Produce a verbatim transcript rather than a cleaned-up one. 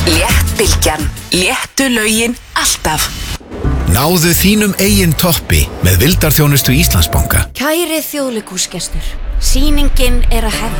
Léttbylgjan, léttu lögin alltaf. Náðu þínum eigin toppi með vildarþjónustu Íslandsbanka. Kæri þjóðleikhúsgestur, sýningin er að hefjast.